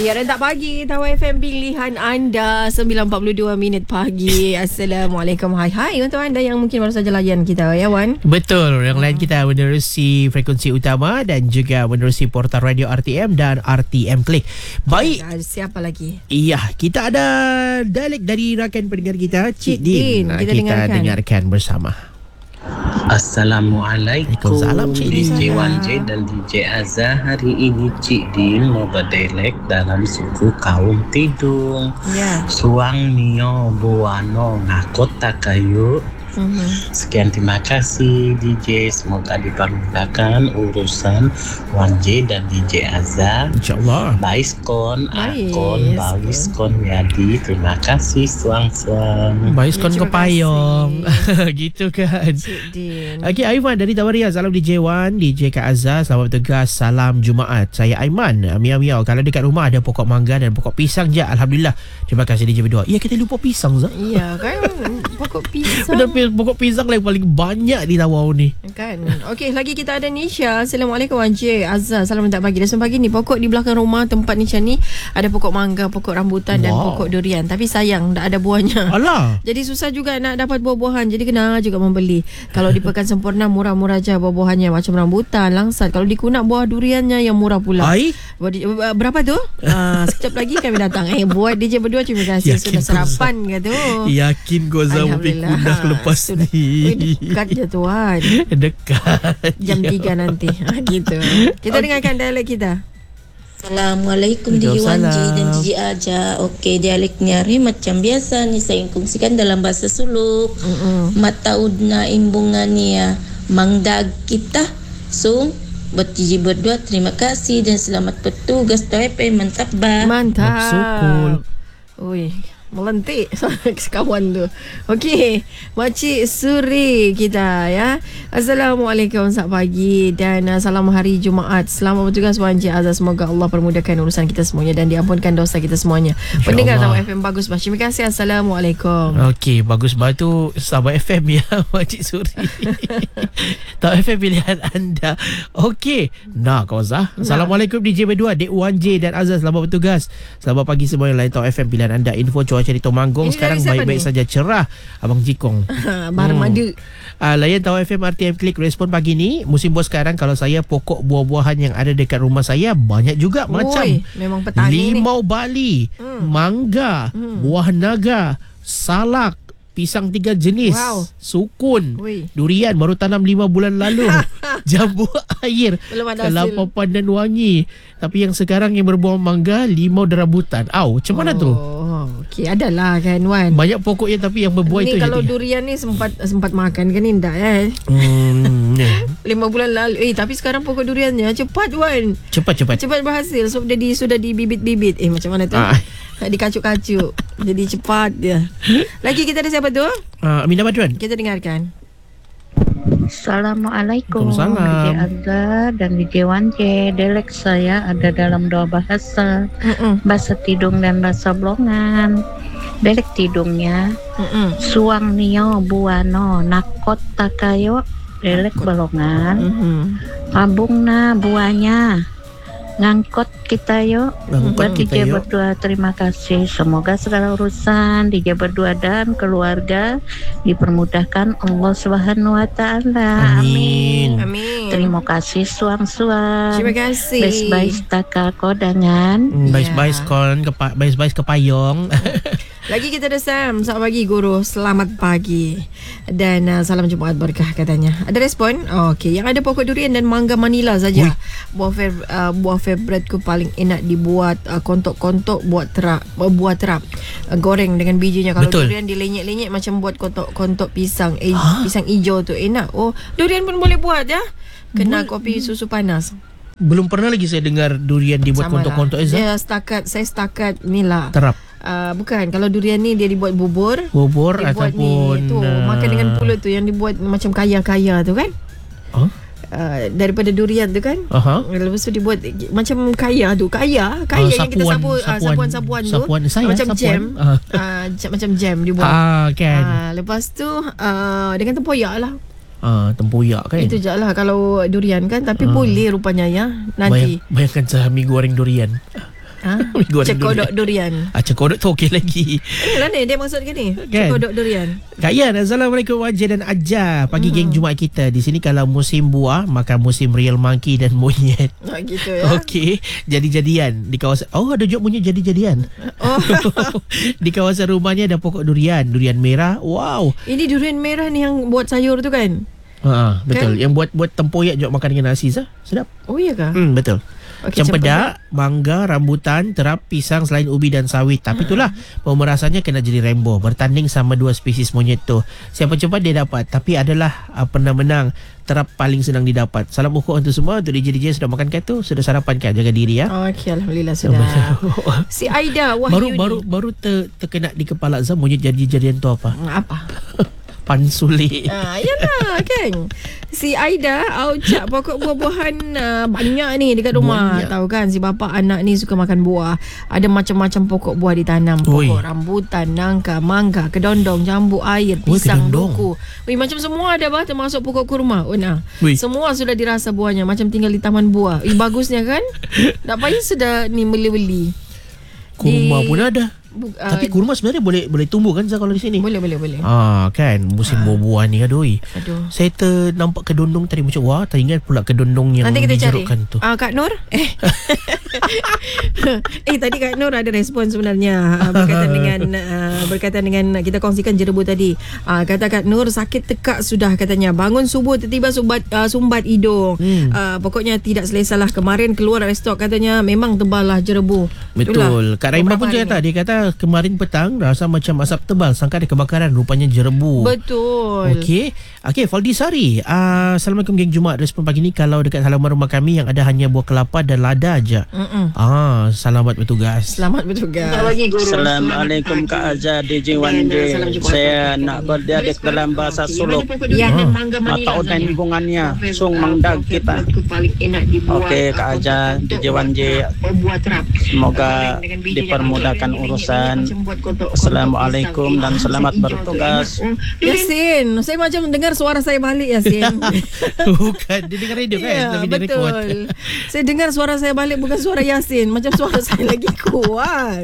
Ya, rentak pagi Tawa FM pilihan anda 9.42 minit pagi. Assalamualaikum. Hai untuk anda yang mungkin baru saja layan kita, ya Wan. Betul, yang lain kita menerusi frekuensi utama dan juga menerusi portal radio RTM dan RTM Klik. Baik. Siapa lagi? Iya, kita ada dialek dari rakan pendengar kita, Cik Din. Kita dengarkan bersama. Assalamualaikum. Waalaikumsalam, Cik Din. DJ Wan J dan DJ Azhar. Hari ini Cik Din mau berdialek dalam suku kaum Tidung. Ya. Suang nio buano ngakot takayu. Sekian, terima kasih DJ, semoga dipermudahkan urusan Wan J dan DJ Azhar. InsyaAllah. Baiskon, akon, baiskon yadi. Terima kasih, suang-suang. Baiskon Terima kepayong. Gitu kan. Cik Din. Okey, Aiman dari Tawaria. Salam DJ Wan, DJ Kak Azhar. Selamat bertugas. Salam Jumaat. Saya Aiman. Miau-miau. Kalau dekat rumah ada pokok mangga dan pokok pisang je. Alhamdulillah. Terima kasih DJ berdua. Ya, kita lupa pisang, Zah. Iya kan, pokok pisang. Betul, pokok pisang yang paling banyak di Tawau ni. Kan. Okey, lagi kita ada Nisha. Assalamualaikum Wan J, Azhar. Salam rentak pagi. Dan pagi ni pokok di belakang rumah tempat Nisha ni ada pokok mangga, pokok rambutan dan pokok durian. Tapi sayang tak ada buahnya. Alah. Jadi susah juga nak dapat buah-buahan. Jadi kena juga membeli. Kalau di Pekan Sempurna murah-murah je buah-buahannya, macam rambutan, langsat. Kalau di Kunak buah duriannya yang murah pula. Ai? Berapa tu? Sekejap lagi kami datang. Buat DJ berdua, terima kasih. Yakin sudah sarapan ke tu? Yakin Goza mau pergi Kunak lepas ni. Dekat je tuan. Dekat. Jam 3 nanti. Gitu. Kita dengarkan dialek kita. Assalamualaikum DJ Wan J dan DJ Aja. Okey, dialeknya hari macam biasa ni saya kongsikan dalam bahasa Suluk. Mataudna imbungania mangdag kita. So, buat DJ berdua terima kasih dan selamat bertugas TWP. Mantap bah. Mantap. Sukul. Ui, melentik sekawan tu. Okey, Makcik Suri kita ya. Assalamualaikum, selamat pagi dan salam hari Jumaat. Selamat bertugas Wan J Azhar. Semoga Allah permudahkan urusan kita semuanya dan diampunkan dosa kita semuanya. Pendengar Tawa FM bagus bah. Terima kasih. Assalamualaikum. Okey, bagus batu sahabat FM ya, Makcik Suri. Tahu FM pilihan anda. Okey, nak kau Zah. Assalamualaikum DJ berdua, Dek Wan J dan Azhar. Selamat bertugas. Selamat pagi semua yang lain. Tahu FM pilihan anda. Info cuaca di Temanggung ini sekarang baik-baik saja, cerah. Abang Jikong. Barang madu. Layan Tahu FM RTM Klik respon pagi ni. Musim buah sekarang, kalau saya pokok buah-buahan yang ada dekat rumah saya banyak juga. Macam memang petani limau Bali, mangga, buah naga, salak, pisang 3 jenis, sukun, durian baru tanam 5 bulan lalu, jambu air, kelapa pandan wangi. Tapi yang sekarang yang berbuah mangga, limau dan rambutan. Macam mana tu? Okey, adalah kan Wan. Banyak pokoknya tapi yang berbuah ni itu. Kalau durian ni sempat makan kan indah 5 bulan lalu. Tapi sekarang pokok duriannya cepat Wan. Cepat berhasil. So sudah dibibit-bibit. Macam mana tu? Dikacuk-kacuk. Jadi cepat dia. Lagi kita ada siapa tu? Aminah Badran. Kita dengarkan. Assalamualaikum DJ Azhar dan DJ Wan J. Dialek saya ada dalam 2 bahasa. Bahasa Tidung dan bahasa Blongan. Dialek Tidungnya Suang nio buano nakot takayo. Dialek Blongan. Abungna buahnya ngangkot kita yuk. Buat DJ berdua terima kasih. Semoga segala urusan DJ berdua dan keluarga dipermudahkan Allah Subhanahu wa taala. Amin. Terima kasih suang-suang. Terima kasih. Bais-bais taka kodangan. Bais-bais kepayong. Lagi kita ada Sam. Selamat pagi guru. Selamat pagi. Dan salam Jumaat berkah katanya. Ada respon? Okey, yang ada pokok durian dan mangga Manila saja. Buah favoritku paling enak dibuat kontok-kontok buat terap. Goreng dengan bijinya. Kalau durian dilenyek-lenyek macam buat kontok-kontok pisang. Pisang hijau tu enak. Durian pun boleh buat ya. Kena kopi susu panas. Belum pernah lagi saya dengar durian dibuat kontok-kontok. Saya setakat ni lah. Terap. Bukan, kalau durian ni dia dibuat bubur ataupun ni, tu makan dengan pulut tu yang dibuat macam kaya-kaya tu kan. Daripada durian tu kan. Lepas tu dibuat macam kaya tu. Kaya yang kita sapuan-sapuan tu. Macam jam. Macam jam dibuat. Kan. Lepas tu dengan tempoyak lah. Tempoyak kan. Itu je lah kalau durian kan. Tapi boleh rupanya ya. Nanti bayangkan sehami goreng durian. Cekodok durian. Cekodok tu okey lagi. Inilah ni dia maksud ke ni? Kan? Cekodok durian. Kak Yan, Assalamualaikum Wan J dan Aja. Pagi geng Jumaat kita. Di sini kalau musim buah, maka musim real monkey dan monyet. Gitu ya. Okey, jadi-jadian di kawasan. Ada job monyet jadi-jadian. Di kawasan rumahnya ada pokok durian merah. Wow. Ini durian merah ni yang buat sayur tu kan? Betul. Yang buat tempoyak jok makan dengan nasi sedap. Oh iya kah? Betul. Cempedak, mangga, rambutan, terap, pisang selain ubi dan sawit. Tapi itulah pemerasannya kena jadi rainbow. Bertanding sama 2 spesies monyet tu. Siapa cepat dia dapat. Tapi adalah pernah menang terap paling senang didapat. Salam ukur untuk semua. Untuk DJ sudah makan ke tu? Sudah sarapan ke? Jaga diri ya. Okey, alhamdulillah sudah. Si Aida Wahyuni. Baru terkena di kepala Zam monyet jadi-jadian tu apa? Apa? Pansulik. Yalah kan. Si Aida ucap pokok buah-buahan banyak ni dekat rumah. Banyak. Tahu kan si bapa anak ni suka makan buah. Ada macam-macam pokok buah ditanam. Pokok rambutan, nangka, mangga, kedondong, jambu air, pisang, duku. Macam semua ada bah, termasuk pokok kurma. Semua sudah dirasa buahnya macam tinggal di taman buah. Bagusnya kan? Tak payah sudah ni beli-beli. Kurma pun ada. Tapi kurma sebenarnya boleh tumbuh kan kalau di sini? Boleh. Kan musim buah-buah ni aduh. Saya nampak kedondong tadi macam teringat pula kedondong yang dijerukkan tu. Kak Nur? Tadi Kak Nur ada respon sebenarnya berkaitan dengan kita kongsikan jerebu tadi. Kata Kak Nur sakit tekak sudah katanya. Bangun subuh tiba-tiba sumbat hidung. Pokoknya tidak selesalah. Kemarin keluar restock katanya memang tebal lah jerebu. Betul. Kak Raimah pun dia kata kemarin petang rasa macam asap tebal, sangka ada kebakaran, rupanya jerebu. Betul. Okey, Faldi Sari. Assalamualaikum geng Jumaat. Respon pagi ni kalau dekat halaman rumah kami yang ada hanya buah kelapa dan lada aja. Selamat bertugas. Assalamualaikum Kak Aja, DJ Wande. Saya nak beradik dalam bahasa Suluk. Mataud dan hubungannya sung mangdag kita. Okey Kak Aja, DJ Wande. Semoga dipermudahkan urusan. Assalamualaikum dan selamat bertugas. Yasin, saya macam dengar suara saya balik Yasin. Bukan, dia dengar radio kan? Tapi betul. Saya dengar suara saya balik bukan suara Yasin. Macam suara saya lagi kuat.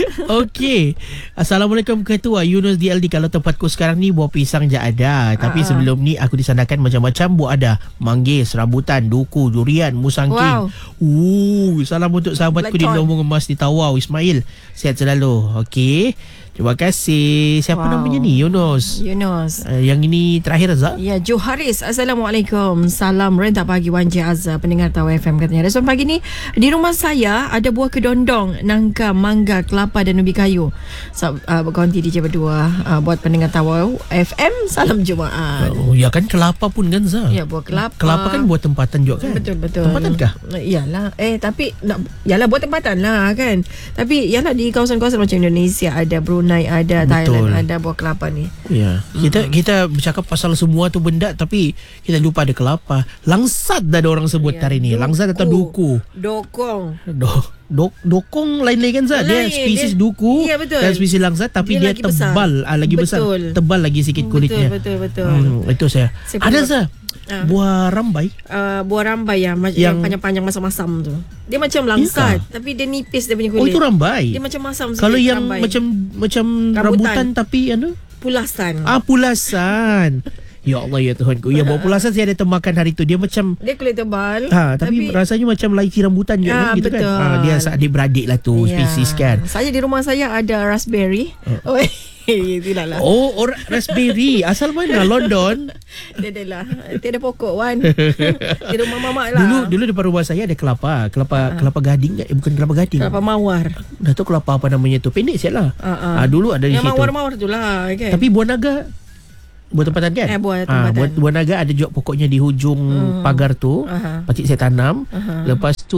Okey. Assalamualaikum Ketua Yunus DLD. Kalau tempatku sekarang ni buah pisang je ada. Tapi sebelum ni aku disandarkan macam-macam buah ada. Manggis, rambutan, duku, durian, musangking. Salam untuk sahabatku di Lombong Emas di Tawau, Ismail. Sihat selalu. Okey. Terima kasih. Siapa namanya ni? Yunus. Yang ini terakhir Azza. Ya, Joharis. Assalamualaikum. Salam rentak pagi Wan J Azza, pendengar Tawa FM katanya. Respon pagi ni, di rumah saya ada buah kedondong, nangka, mangga, kelapa dan ubi kayu. Berkonti DJ berdua buat pendengar Tawa FM. Salam Jumaat. Ya kan kelapa pun kan Azza? Ya, buah kelapa. Kelapa kan buah tempatan juga kan? Betul. Tempatankah? Iyalah. Tapi yalah buat tempatan lah kan. Tapi yalah di kawasan-kawasan macam Indonesia ada, Brunei ada, Thailand ada buah kelapa ni. Ya. Kita bercakap pasal semua tu benda tapi kita lupa ada kelapa. Langsat dah ada orang sebut hari ni. Langsat atau duku. Dokong. Dokong lain-lain kan Zat. Dia spesies duku dan spesies langsat tapi dia tebal lagi besar. Tebal lagi sikit kulitnya. Betul. Itu saya ada Zat. Buah rambai. Buah rambai yang panjang-panjang masam-masam tu. Dia macam langsat tapi dia nipis dia punya kulit. Itu rambai. Dia macam masam sikit. Kalau yang rambai. macam rambutan tapi pulasan. Pulasan. Ya Allah ya Tuhanku. Ya buah pulasan saya ada temakan hari tu. Dia macam dia kulit tebal. Tapi rasanya macam laiti rambutan juga gitu betul. Kan. Dia adik-beradik lah tu spesies kan. Saya di rumah saya ada raspberry. Tidaklah. Raspberry. Asal mana? London. Tiadalah. Tiada pokok Wan. Di rumah mamak lah. Dulu depan rumah saya ada kelapa. Kelapa gading. Bukan kelapa gading. Kelapa mawar. Dah tahu kelapa apa namanya tu. Pendek siap lah. Dulu ada di situ. Mawar-mawar tu lah kan. Tapi buah naga buah tempatan kan? Buah naga ada juga pokoknya di hujung pagar tu. Pakcik saya tanam. Lepas tu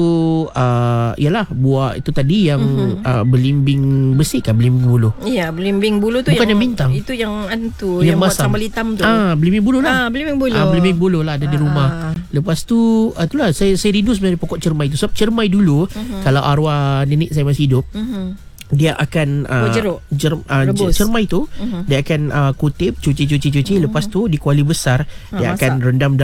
ialah buah itu tadi yang belimbing besi kan, belimbing bulu. Ya, belimbing bulu tu bukan yang bintang. Itu yang yang buat sambal hitam tu. Belimbing bulu lah. Belimbing bulu. Belimbing bulu lah ada di rumah. Lepas tu itulah saya rindu sebenarnya pokok cermai tu. Sebab cermai dulu kalau arwah nenek saya masih hidup, dia akan cermai tu dia akan kutip, cuci lepas tu di kuali besar dia akan rendam